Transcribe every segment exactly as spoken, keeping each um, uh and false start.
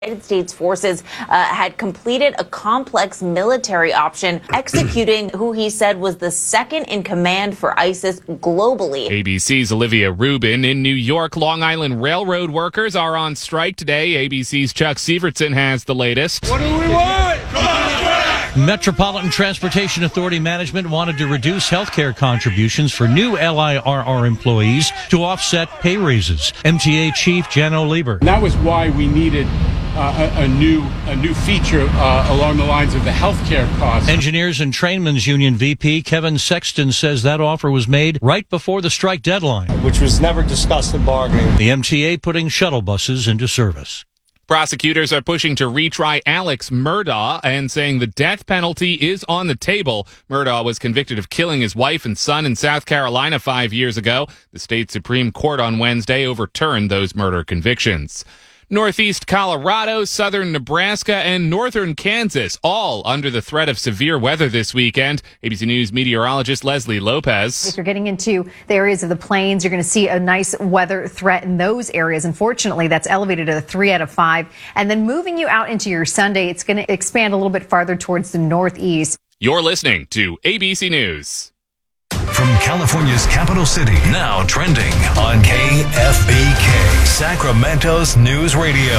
United States forces uh, had completed a complex military option, executing who he said was the second in command for ISIS globally. A B C's Olivia Rubin. In New York, Long Island Railroad workers are on strike today. A B C's Chuck Sievertson has the latest. What do we want? Metropolitan Transportation Authority management wanted to reduce healthcare contributions for new L I R R employees to offset pay raises. M T A Chief Jano Lieber. That was why we needed uh, a, a new a new feature uh, along the lines of the healthcare costs. Engineers and Trainmen's Union V P Kevin Sexton says that offer was made right before the strike deadline, which was never discussed in bargaining. The M T A putting shuttle buses into service. Prosecutors are pushing to retry Alex Murdaugh and saying the death penalty is on the table. Murdaugh was convicted of killing his wife and son in South Carolina five years ago. The state Supreme Court on Wednesday overturned those murder convictions. Northeast Colorado, southern Nebraska, and northern Kansas, all under the threat of severe weather this weekend. A B C News meteorologist Leslie Lopez. If you're getting into the areas of the plains, you're going to see a nice weather threat in those areas. Unfortunately, that's elevated to a three out of five. And then moving you out into your Sunday, it's going to expand a little bit farther towards the northeast. You're listening to A B C News. From California's capital city, now trending on K F B K, Sacramento's News Radio.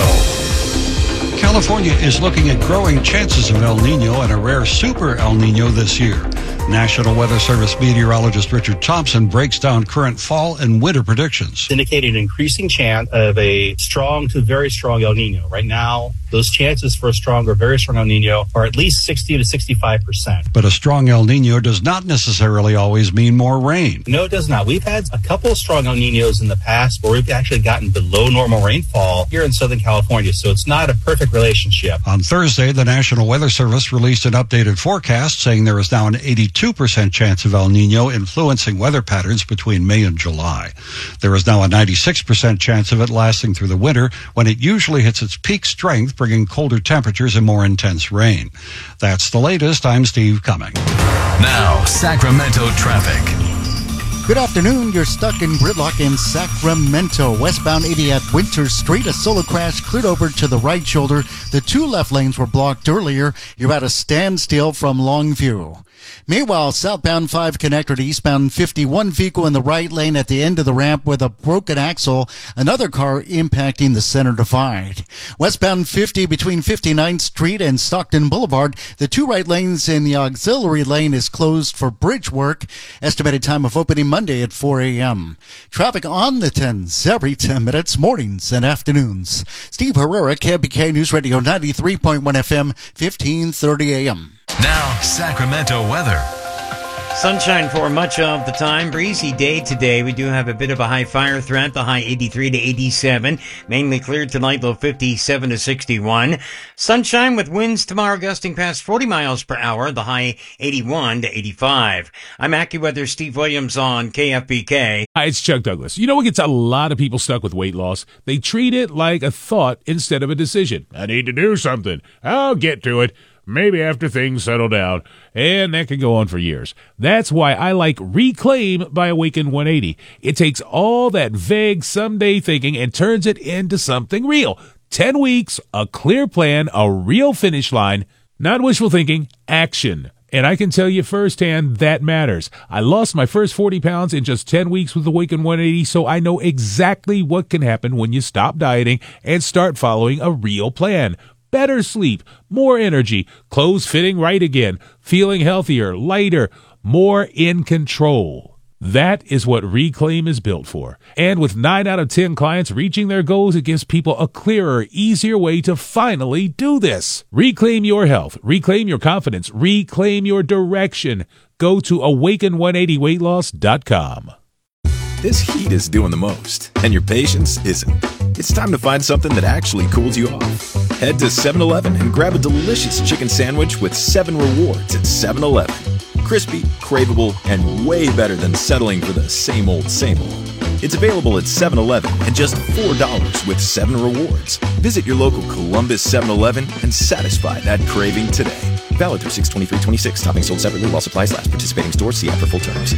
California is looking at growing chances of El Nino and a rare super El Nino this year. National Weather Service meteorologist Richard Thompson breaks down current fall and winter predictions. Indicating an increasing chance of a strong to very strong El Nino. Right now, those chances for a strong or very strong El Nino are at least sixty to sixty-five percent. But a strong El Nino does not necessarily always mean more rain. No, it does not. We've had a couple of strong El Ninos in the past where we've actually gotten below normal rainfall here in Southern California, so it's not a perfect relationship. On Thursday, the National Weather Service released an updated forecast saying there is now an eighty-two percent chance of El Nino influencing weather patterns between May and July. There is now a ninety-six percent chance of it lasting through the winter when it usually hits its peak strength, bringing colder temperatures and more intense rain. That's the latest. I'm Steve Cumming. Now, Sacramento traffic. Good afternoon. You're stuck in gridlock in Sacramento. Westbound eighty at Winter Street. A solo crash cleared over to the right shoulder. The two left lanes were blocked earlier. You're at a standstill from Longview. Meanwhile, southbound five connector to eastbound fifty-one vehicle in the right lane at the end of the ramp with a broken axle. Another car impacting the center divide. Westbound fifty between fifty-ninth Street and Stockton Boulevard. The two right lanes in the auxiliary lane is closed for bridge work. Estimated time of opening Monday at four a.m. Traffic on the tens every ten minutes, mornings and afternoons. Steve Herrera, K B K News Radio ninety-three point one F M, fifteen thirty a.m. Now, Sacramento weather. Sunshine for much of the time. Breezy day today. We do have a bit of a high fire threat. The high eighty-three to eighty-seven. Mainly cleared tonight, low fifty-seven to sixty-one. Sunshine with winds tomorrow gusting past forty miles per hour. The high eighty-one to eighty-five. I'm AccuWeather Steve Williams on K F B K. Hi, it's Chuck Douglas. You know what gets a lot of people stuck with weight loss? They treat it like a thought instead of a decision. I need to do something. I'll get to it. Maybe after things settle down, and that can go on for years. That's why I like Reclaim by Awaken one eighty. It takes all that vague someday thinking and turns it into something real. Ten weeks, a clear plan, a real finish line, not wishful thinking, action. And I can tell you firsthand that matters. I lost my first forty pounds in just ten weeks with Awaken one eighty, so I know exactly what can happen when you stop dieting and start following a real plan. Better sleep, more energy, clothes fitting right again, feeling healthier, lighter, more in control. That is what Reclaim is built for. And with nine out of ten clients reaching their goals, it gives people a clearer, easier way to finally do this. Reclaim your health, reclaim your confidence, reclaim your direction. Go to awaken one eighty weight loss dot com. This heat is doing the most, and your patience isn't. It's time to find something that actually cools you off. Head to seven eleven and grab a delicious chicken sandwich with seven rewards at seven eleven. Crispy, craveable, and way better than settling for the same old, same old. It's available at seven eleven and just four dollars with seven rewards. Visit your local Columbus seven eleven and satisfy that craving today. Valid through six twenty-three twenty-six. Toppings sold separately while supplies last. Participating stores, see app for full terms.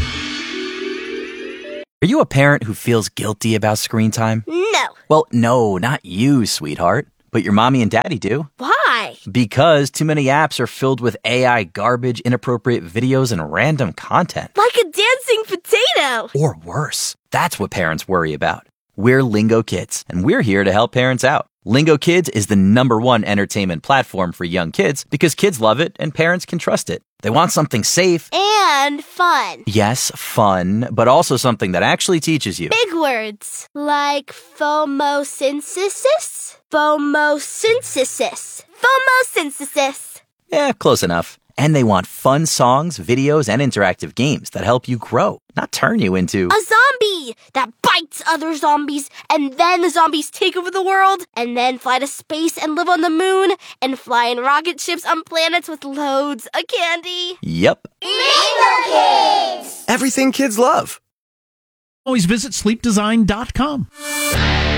Are you a parent who feels guilty about screen time? No. Well, no, not you, sweetheart. but your mommy and daddy do. Why? Because too many apps are filled with A I garbage, inappropriate videos, and random content. Like a dancing potato. Or worse. That's what parents worry about. We're Lingo Kids, and we're here to help parents out. Lingo Kids is the number one entertainment platform for young kids because kids love it and parents can trust it. They want something safe. And fun. Yes, fun, but also something that actually teaches you. Big words. Like phomosynthesis? Phomosynthesis. Phomosynthesis. Yeah, close enough. And they want fun songs, videos, and interactive games that help you grow, not turn you into a zombie that bites other zombies, and then the zombies take over the world, and then fly to space and live on the moon, and fly in rocket ships on planets with loads of candy. Yep. Lingo Kids! Everything kids love. Always visit sleep design dot com.